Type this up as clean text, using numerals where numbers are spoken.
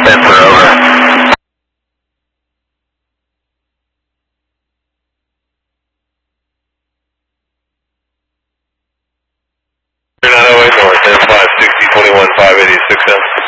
Spencer, over. 908 north, 10 560 21 580 6M.